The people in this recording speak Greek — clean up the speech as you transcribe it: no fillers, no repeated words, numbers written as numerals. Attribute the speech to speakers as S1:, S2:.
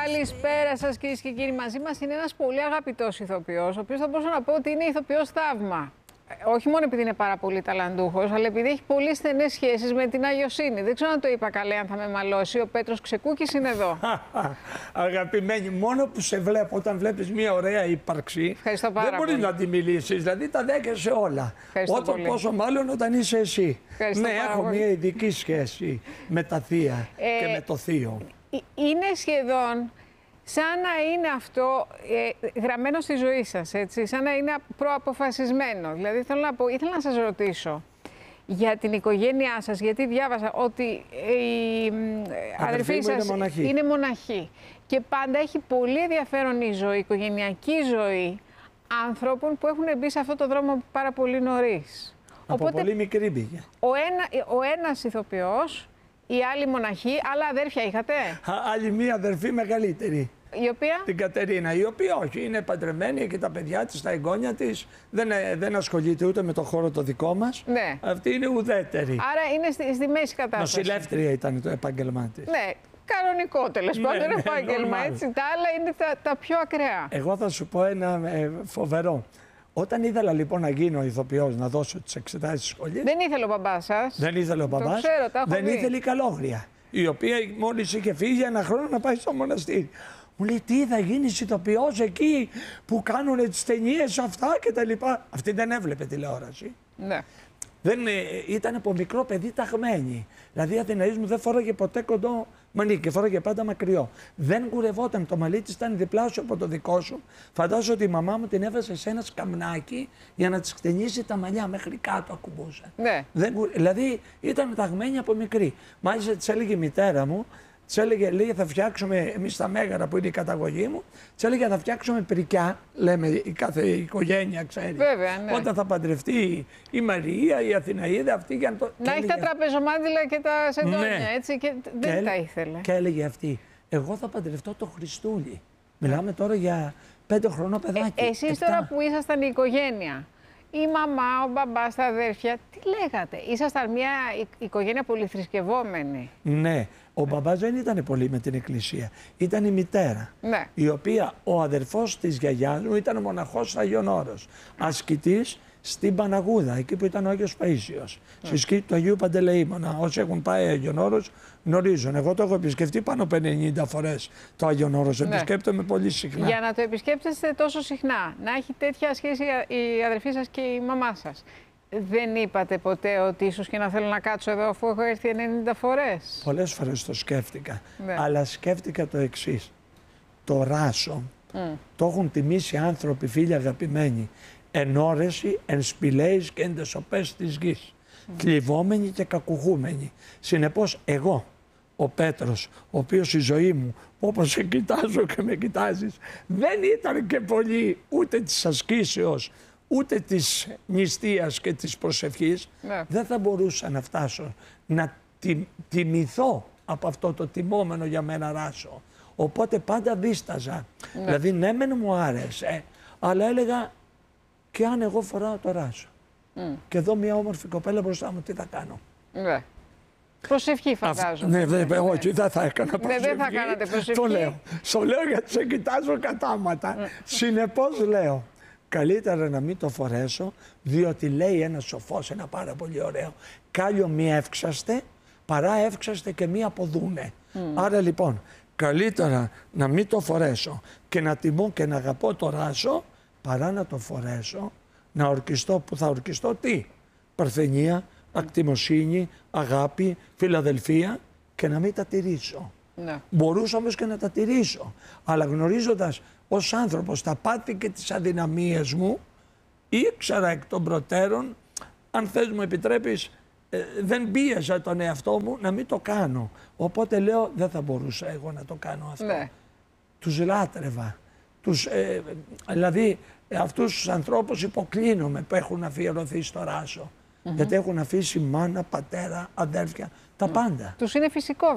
S1: Καλησπέρα σας, κυρίες και κύριοι. Μαζί μας είναι ένας πολύ αγαπητός ηθοποιός, ο οποίος θα μπορούσα να πω ότι είναι ηθοποιός θαύμα. Όχι μόνο επειδή είναι πάρα πολύ ταλαντούχος, αλλά επειδή έχει πολύ στενές σχέσεις με την αγιοσύνη. Δεν ξέρω αν το είπα καλέ, αν θα με μαλώσει. Ο Πέτρος Ξεκούκης είναι εδώ.
S2: Αγαπημένη, μόνο που σε βλέπω όταν βλέπεις μια ωραία ύπαρξη, δεν μπορείς να τη μιλήσεις. Δηλαδή τα δέχεσαι όλα. Όταν πόσο μάλλον όταν είσαι εσύ. Ναι, έχω μια ειδική σχέση με τα θεία και με το θείο.
S1: Είναι σχεδόν σαν να είναι αυτό γραμμένο στη ζωή σας, έτσι, σαν να είναι προαποφασισμένο. Δηλαδή, θέλω να πω, ήθελα να σας ρωτήσω για την οικογένειά σας, γιατί διάβασα ότι η αδερφή σας είναι μοναχή. Και πάντα έχει πολύ ενδιαφέρον η ζωή, η οικογενειακή ζωή άνθρωπων που έχουν μπει σε αυτό το δρόμο πάρα πολύ νωρίς.
S2: Από πολύ μικρή μπήκε.
S1: Ο ένας ηθοποιός, η άλλη μοναχή, άλλα αδέρφια είχατε?
S2: Άλλη μία αδερφή μεγαλύτερη.
S1: Η οποία?
S2: Την Κατερίνα, η οποία όχι, είναι παντρεμένη και τα παιδιά της, τα εγγόνια της, δεν ασχολείται ούτε με το χώρο το δικό μας.
S1: Ναι.
S2: Αυτή είναι ουδέτερη.
S1: Άρα είναι στη μέση κατάσταση.
S2: Νοσηλεύτρια ήταν το επάγγελμά της.
S1: Ναι, κανονικό τέλος πάντων επάγγελμα, έτσι. Τα άλλα είναι τα πιο ακραία.
S2: Εγώ θα σου πω ένα φοβερό. Όταν ήθελα λοιπόν να γίνω ηθοποιός, να δώσω τις εξετάσεις στη σχολή.
S1: Δεν ήθελε ο μπαμπάς σας.
S2: Δεν ήθελε ο μπαμπάς.
S1: Το ξέρω,
S2: δεν ήθελε η Καλόγρια, η οποία μόλις είχε φύγει για ένα χρόνο να πάει στο μοναστήρι. Μου λέει, τι θα γίνεις ηθοποιός εκεί που κάνουν τις ταινίες αυτά και τα λοιπά. Αυτή δεν έβλεπε τηλεόραση.
S1: Ναι.
S2: Ήταν από μικρό παιδί ταγμένη. Δηλαδή η Αθηναής μου δεν φόραγε ποτέ κοντό μανίκι, φόραγε πάντα μακριό. Δεν κουρευόταν, το μαλλί της ήταν διπλάσιο από το δικό σου. Φαντάζομαι ότι η μαμά μου την έβαζε σε ένα σκαμνάκι για να της κτενίσει τα μαλλιά μέχρι κάτω ακουμπούσε.
S1: Ναι.
S2: Δηλαδή ήταν ταγμένη από μικρή. Μάλιστα της έλεγε η μητέρα μου, της έλεγε, θα φτιάξουμε, εμείς στα Μέγαρα που είναι η καταγωγή μου, της έλεγε θα φτιάξουμε πρικιά, λέμε η κάθε οικογένεια ξέρει.
S1: Βέβαια, ναι.
S2: Όταν θα παντρευτεί η Μαρία, η Αθηναίδα, αυτή για να το...
S1: Να έχει τα τραπεζομάντιλα και τα σεντόνια,
S2: ναι.
S1: έτσι, και δεν τα ήθελε.
S2: Και έλεγε αυτή, εγώ θα παντρευτώ το Χριστούλη. Μιλάμε τώρα για 5 χρονών παιδάκι.
S1: Εσείς τώρα που ήσασταν η οικογένεια, η μαμά, ο μπαμπάς, τα αδέρφια, τι λέγατε? Ήσασταν μια οικογένεια πολυθρησκευόμενη.
S2: Ναι. Ο μπαμπάς δεν ήταν πολύ με την εκκλησία. Ήταν η μητέρα,
S1: ναι.
S2: Η οποία ο αδερφός της γιαγιάς μου ήταν μοναχός στο Άγιον Όρος. Ασκητής στην Παναγούδα, εκεί που ήταν ο Άγιος Παΐσιος. Στη σκήτη του Αγίου Παντελεήμωνα. Όσοι έχουν πάει Άγιον Όρος γνωρίζουν. Εγώ το έχω επισκεφτεί πάνω από 50 φορές το Άγιον Όρος. Ναι. Επισκέπτομαι πολύ συχνά.
S1: Για να το επισκέπτεστε τόσο συχνά, να έχει τέτοια σχέση η αδερφή σας και η μαμά σας, δεν είπατε ποτέ ότι ίσως και να θέλω να κάτσω εδώ αφού έχω έρθει 90 φορές?
S2: Πολλές φορές το σκέφτηκα.
S1: Ναι.
S2: Αλλά σκέφτηκα το εξής. Το ράσο το έχουν τιμήσει άνθρωποι, φίλοι αγαπημένοι, εν όρεση, εν σπηλαίης και εν τεσοπές της γης. Κλειβόμενοι και κακουχούμενοι. Συνεπώς εγώ, ο Πέτρος, ο οποίος η ζωή μου, όπως σε κοιτάζω και με κοιτάζεις, δεν ήταν και πολύ ούτε της ασκήσεως, ούτε της νηστείας και της προσευχής, ναι. Δεν θα μπορούσα να φτάσω να τιμηθώ από αυτό το τιμόμενο για μένα ράσο. Οπότε πάντα δίσταζα. Ναι. Δηλαδή ναι μεν μου άρεσε, αλλά έλεγα και αν εγώ φοράω το ράσο. Και εδώ μια όμορφη κοπέλα μπροστά μου, τι θα κάνω?
S1: Ναι. Προσευχή φαντάζομαι.
S2: Ναι, όχι, δεν θα έκανα προσευχή.
S1: Ναι, δεν θα κάνατε προσευχή.
S2: Το λέω. Στο λέω γιατί σε κοιτάζω κατάματα. Συνεπώς λέω, καλύτερα να μην το φορέσω, διότι λέει ένας σοφός, ένα πάρα πολύ ωραίο, κάλιο μη εύξαστε, παρά εύξαστε και μη αποδούνε. Άρα λοιπόν, καλύτερα να μην το φορέσω και να τιμώ και να αγαπώ το ράσο, παρά να το φορέσω, να ορκιστώ που θα ορκιστώ τι? Παρθενία, ακτιμοσύνη, αγάπη, φιλαδελφία και να μην τα τηρήσω. Ναι. Μπορούσα όμως και να τα τηρήσω, αλλά γνωρίζοντας ως άνθρωπος τα πάθη και τις αδυναμίες μου, ήξερα εκ των προτέρων, αν θες μου επιτρέπεις, δεν πίεζα τον εαυτό μου να μην το κάνω. Οπότε λέω δεν θα μπορούσα εγώ να το κάνω αυτό. Ναι. Τους λάτρευα. Δηλαδή αυτούς τους ανθρώπους υποκλίνομαι που έχουν αφιερωθεί στο ράσο. Γιατί έχουν αφήσει μάνα, πατέρα, αδέρφια, τα πάντα.
S1: Τους είναι φυσικό.